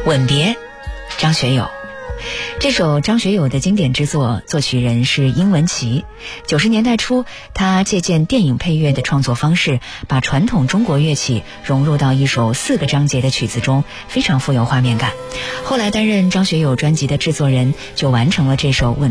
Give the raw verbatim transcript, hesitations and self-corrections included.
吻别，张学友。这首张学友的经典之作，作曲人是殷文琪。九十年代初，他借鉴电影配乐的创作方式，把传统中国乐器融入到一首四个章节的曲子中，非常富有画面感。后来担任张学友专辑的制作人，就完成了这首吻